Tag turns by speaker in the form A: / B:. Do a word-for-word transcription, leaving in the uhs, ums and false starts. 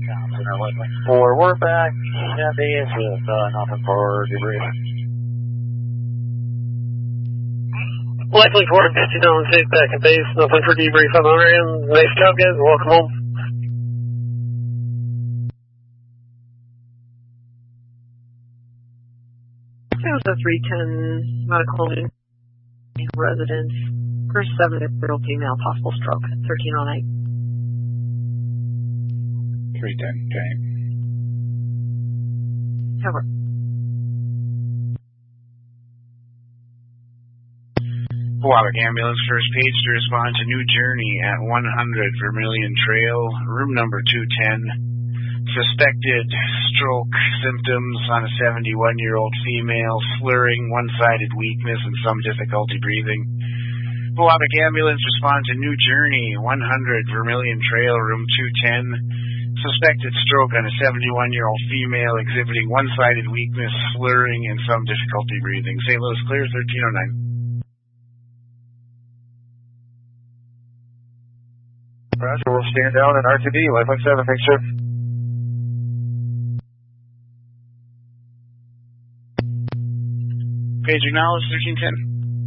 A: Four, we're back. Yeah, base with uh, nothing for debrief.
B: Likely four fifty down safe back at base, nothing for debrief on our end. Nice job, guys. Welcome home.
C: It was a three ten medical residence. First seven year old female, possible stroke, thirteen oh nine.
D: three ten, okay.
C: Cover.
E: Water ambulance first page to respond to New Journey at one hundred Vermilion Trail, room number two ten. Suspected stroke symptoms on a seventy-one-year-old female, slurring, one-sided weakness, and some difficulty breathing. Water ambulance respond to New Journey, one hundred Vermilion Trail, room two ten. Suspected stroke on a seventy-one-year-old female exhibiting one-sided weakness, slurring, and some difficulty breathing. Saint Louis clear, thirteen oh nine.
A: Roger, we'll stand down in R two D, lifeline seven, thanks, sir.
E: Page acknowledged, thirteen ten.